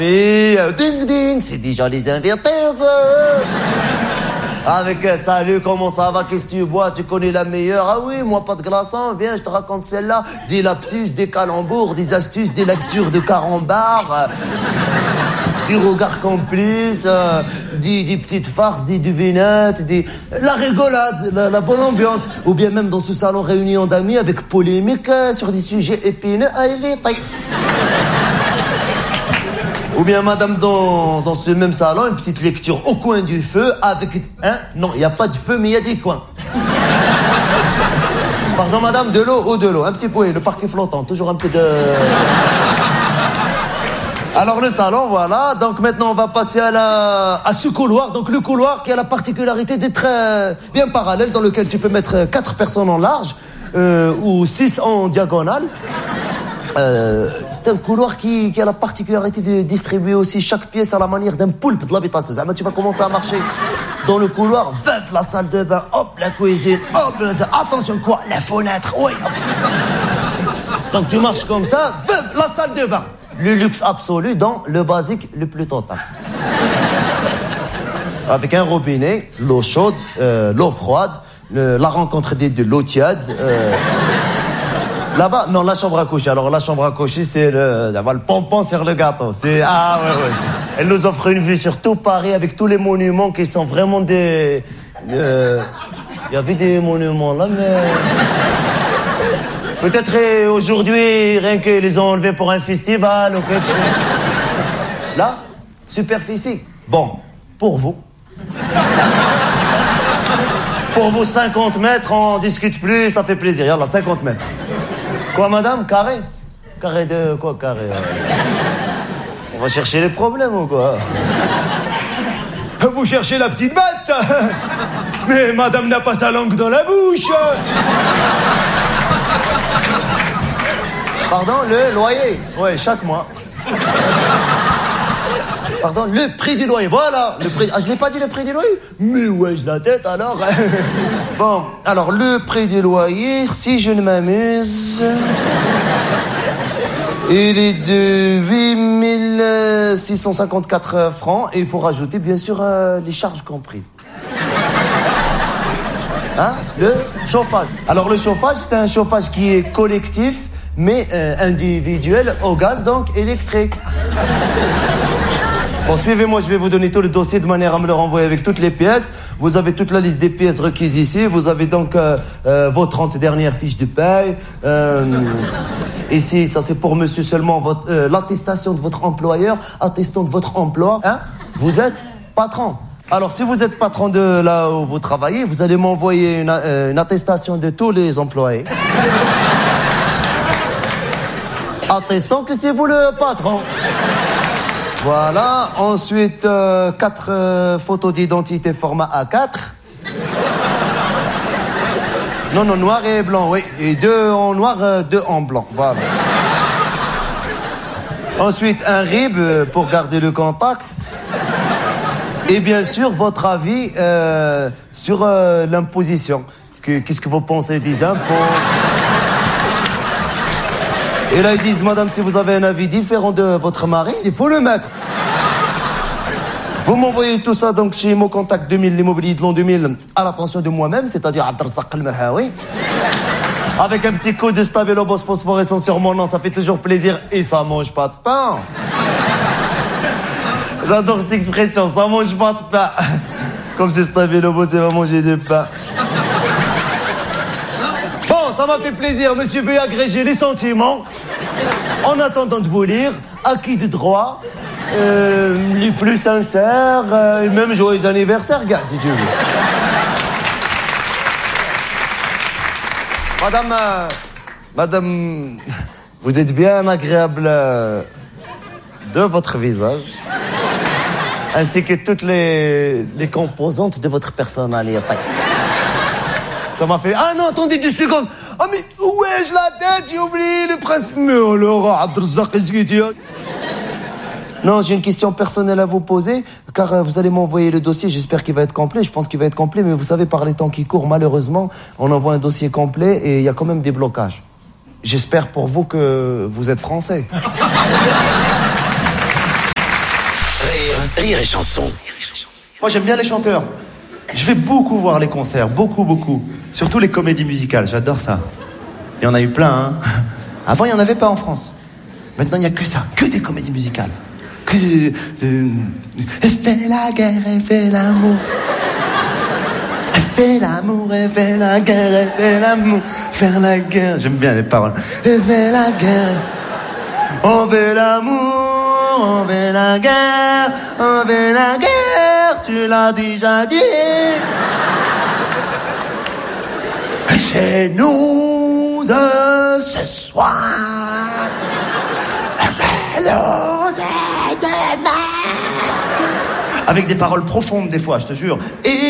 Et ding ding, c'est déjà les invités. Avec salut, comment ça va, qu'est-ce que tu bois, tu connais la meilleure? Ah oui, moi pas de glaçons, viens, je te raconte celle-là. Des lapsus, des calembours, des astuces, des lectures de carambars, des regards complices, des petites farces, des devinettes, la rigolade, la bonne ambiance. Ou bien même dans ce salon réunion d'amis avec polémique sur des sujets épineux à éviter. Ou bien, madame, dans ce même salon, une petite lecture au coin du feu avec... Hein? Non, il n'y a pas de feu, mais il y a des coins. Pardon, madame, de l'eau ou de l'eau? Un petit peu, le parquet flottant, toujours un peu de... Alors, le salon, voilà. Donc, maintenant, on va passer à ce couloir. Donc, le couloir qui a la particularité d'être bien parallèle, dans lequel tu peux mettre 4 personnes en large ou 6 en diagonale. C'est un couloir qui a la particularité de distribuer aussi chaque pièce à la manière d'un poulpe de l'habitation. Tu vas commencer à marcher dans le couloir, la salle de bain, hop, la cuisine, hop, attention quoi, la fenêtre, oui. Donc tu marches comme ça, la salle de bain. Le luxe absolu dans le basique le plus total. Avec un robinet, l'eau chaude, l'eau froide, la rencontre de l'eau tiède. Là-bas, non, la chambre à coucher. Alors, la chambre à coucher, c'est le pompon sur le gâteau. Ouais. Elle nous offre une vue sur tout Paris avec tous les monuments qui sont vraiment des... Il y avait des monuments là, mais... Peut-être aujourd'hui, rien que les ont enlevés pour un festival ou quelque chose. Là, superficie. Bon, pour vous. Pour vous, 50 mètres, on discute plus, ça fait plaisir. Yallah, 50 mètres. Quoi, madame? Carré? Carré de quoi, carré? On va chercher les problèmes ou quoi? Vous cherchez la petite bête? Mais madame n'a pas sa langue dans la bouche. Pardon, le loyer? Ouais, chaque mois. Pardon, le prix du loyer, voilà, le prix... Ah, je l'ai pas dit le prix du loyer? Mais ouais, je la tête alors. Bon, alors le prix du loyer, si je ne m'amuse, il est de 8654 francs et il faut rajouter bien sûr les charges comprises. Hein? Le chauffage. Alors le chauffage, c'est un chauffage qui est collectif, mais individuel au gaz, donc électrique. Bon, suivez-moi, je vais vous donner tout le dossier de manière à me le renvoyer avec toutes les pièces. Vous avez toute la liste des pièces requises ici. Vous avez donc vos 30 dernières fiches de paye. Ici, ça c'est pour monsieur seulement, l'attestation de votre employeur, attestant de votre emploi. Hein? Vous êtes patron. Alors, si vous êtes patron de là où vous travaillez, vous allez m'envoyer une attestation de tous les employés. Attestant que c'est vous le patron. Voilà, ensuite 4 photos d'identité format A4. Non, noir et blanc, oui. Et 2 en noir, 2 en blanc, voilà. Ensuite, un RIB pour garder le contact. Et bien sûr, votre avis sur l'imposition. Qu'est-ce que vous pensez des impôts? Et là, ils disent, madame, si vous avez un avis différent de votre mari, il faut le mettre. Vous m'envoyez tout ça donc chez Mo Contact 2000, l'immobilier de l'an 2000, à l'attention de moi-même, c'est-à-dire Abdelrazak El-Merhaoui. Avec un petit coup de Stabilo-Boss phosphorescent sur mon nom, ça fait toujours plaisir et ça mange pas de pain. J'adore cette expression, ça mange pas de pain. Comme si Stabilo-Boss va manger du pain. Bon, ça m'a fait plaisir, monsieur veut agréger les sentiments. En attendant de vous lire, acquis de droit, les plus sincères, même joyeux anniversaire, gars, si tu veux. Madame, vous êtes bien agréable de votre visage, ainsi que toutes les composantes de votre personnalité. Ça m'a fait... Ah non, attendez 2 secondes. Ah mais où ai-je la tête? J'ai oublié le principe. Mais alors, Abdelrazak, qu'est-ce que tu as? Non, j'ai une question personnelle à vous poser, car vous allez m'envoyer le dossier, j'espère qu'il va être complet, je pense qu'il va être complet, mais vous savez, par les temps qui courent, malheureusement, on envoie un dossier complet et il y a quand même des blocages. J'espère pour vous que vous êtes français. Rire et Chanson. Moi, j'aime bien les chanteurs. Je vais beaucoup voir les concerts, beaucoup. Surtout les comédies musicales, j'adore ça. Il y en a eu plein, hein. Avant, il n'y en avait pas en France. Maintenant, il n'y a que ça, que des comédies musicales. Elle fait la guerre, elle fait l'amour. Elle fait l'amour, elle fait la guerre, elle fait l'amour. Faire la guerre, j'aime bien les paroles. Elle fait la guerre. On fait l'amour, on fait la guerre, on fait la guerre, tu l'as déjà dit. Et c'est nous de ce soir. Avec des paroles profondes des fois, je te jure. Et